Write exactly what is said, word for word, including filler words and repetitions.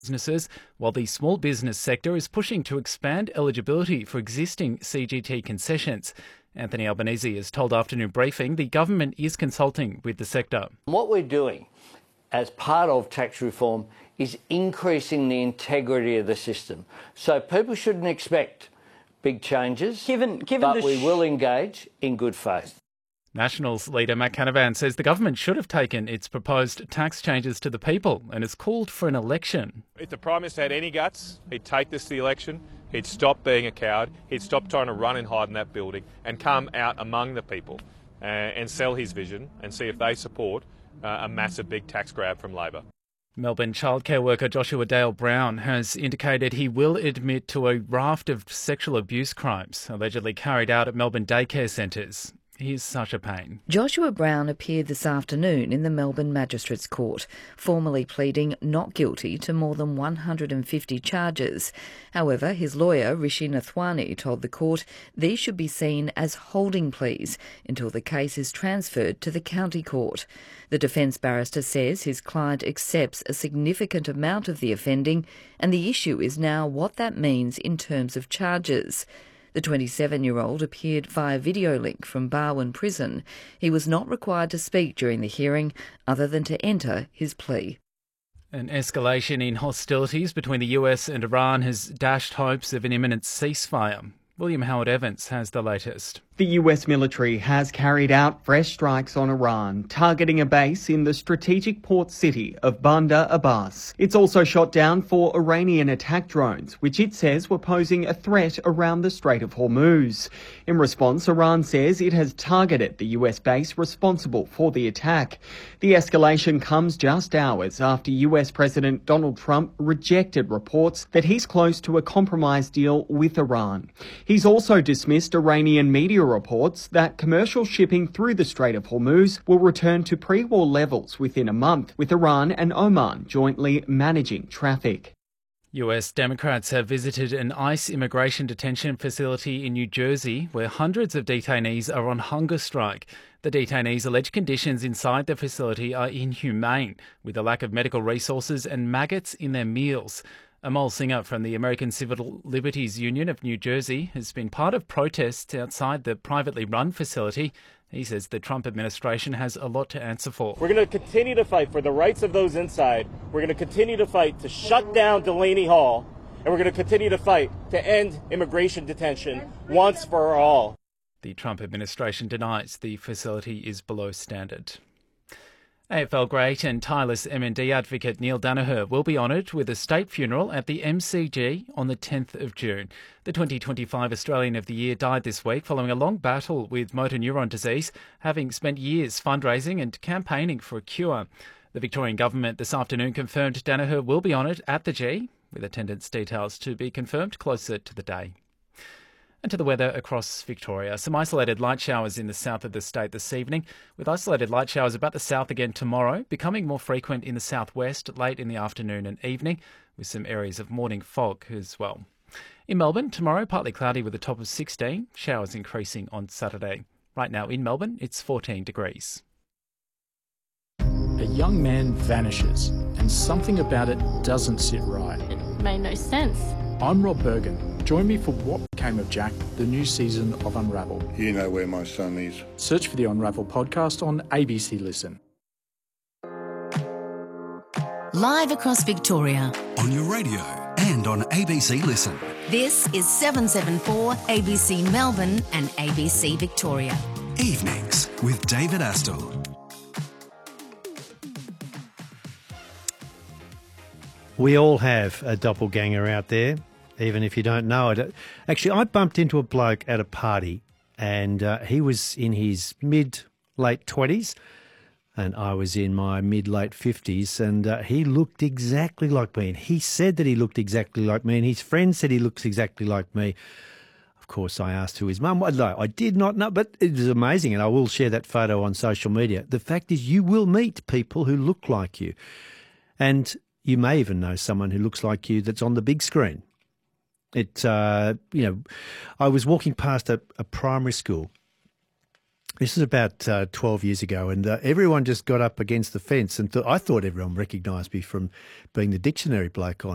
businesses, while the small business sector is pushing to expand eligibility for existing C G T concessions. Anthony Albanese has told Afternoon Briefing the government is consulting with the sector. What we're doing as part of tax reform is increasing the integrity of the system. So people shouldn't expect big changes, given, given but we will engage in good faith. Nationals leader Matt Canavan says the government should have taken its proposed tax changes to the people and has called for an election. If the Prime Minister had any guts, he'd take this to the election, he'd stop being a coward, he'd stop trying to run and hide in that building and come out among the people uh, and sell his vision and see if they support uh, a massive big tax grab from Labor. Melbourne childcare worker Joshua Dale Brown has indicated he will admit to a raft of sexual abuse crimes allegedly carried out at Melbourne daycare centres. He's such a pain. Joshua Brown appeared this afternoon in the Melbourne Magistrates Court, formally pleading not guilty to more than one hundred fifty charges. However, his lawyer, Rishi Nathwani, told the court these should be seen as holding pleas until the case is transferred to the county court. The defence barrister says his client accepts a significant amount of the offending, and the issue is now what that means in terms of charges. The twenty-seven-year-old appeared via video link from Barwon Prison. He was not required to speak during the hearing other than to enter his plea. An escalation in hostilities between the U S and Iran has dashed hopes of an imminent ceasefire. William Howard Evans has the latest. The U S military has carried out fresh strikes on Iran, targeting a base in the strategic port city of Bandar Abbas. It's also shot down four Iranian attack drones, which it says were posing a threat around the Strait of Hormuz. In response, Iran says it has targeted the U S base responsible for the attack. The escalation comes just hours after U S President Donald Trump rejected reports that he's close to a compromise deal with Iran. He's also dismissed Iranian media reports that commercial shipping through the Strait of Hormuz will return to pre-war levels within a month, with Iran and Oman jointly managing traffic. U S Democrats have visited an ICE immigration detention facility in New Jersey where hundreds of detainees are on hunger strike. The detainees' alleged conditions inside the facility are inhumane, with a lack of medical resources and maggots in their meals. Amol Singer from the American Civil Liberties Union of New Jersey has been part of protests outside the privately run facility. He says the Trump administration has a lot to answer for. We're going to continue to fight for the rights of those inside. We're going to continue to fight to shut down Delaney Hall. And we're going to continue to fight to end immigration detention once for all. The Trump administration denies the facility is below standard. A F L great and tireless M N D advocate Neil Daniher will be honoured with a state funeral at the M C G on the tenth of June. The twenty twenty-five Australian of the Year died this week following a long battle with motor neuron disease, having spent years fundraising and campaigning for a cure. The Victorian government this afternoon confirmed Daniher will be honoured at the G, with attendance details to be confirmed closer to the day. And to the weather across Victoria. Some isolated light showers in the south of the state this evening, with isolated light showers about the south again tomorrow, becoming more frequent in the southwest late in the afternoon and evening, with some areas of morning fog as well. In Melbourne, tomorrow, partly cloudy with a top of sixteen, showers increasing on Saturday. Right now in Melbourne, it's fourteen degrees. A young man vanishes, and something about it doesn't sit right. It made no sense. I'm Rob Bergen. Join me for What Became of Jack, the new season of Unravel. You know where my son is. Search for the Unravel podcast on A B C Listen. Live across Victoria. On your radio and on A B C Listen. This is seven seven four A B C Melbourne and A B C Victoria. Evenings with David Astle. We all have a doppelganger out there, even if you don't know it. Actually, I bumped into a bloke at a party, and uh, he was in his mid-late twenties, and I was in my mid-late fifties, and uh, he looked exactly like me. And he said that he looked exactly like me, and his friend said he looks exactly like me. Of course, I asked who his mum was. No, I did not know, but it was amazing, and I will share that photo on social media. The fact is, you will meet people who look like you, and you may even know someone who looks like you that's on the big screen. It, uh, you know, I was walking past a, a primary school. This is about uh, twelve years ago, and uh, everyone just got up against the fence, and th- I thought everyone recognised me from being the dictionary bloke on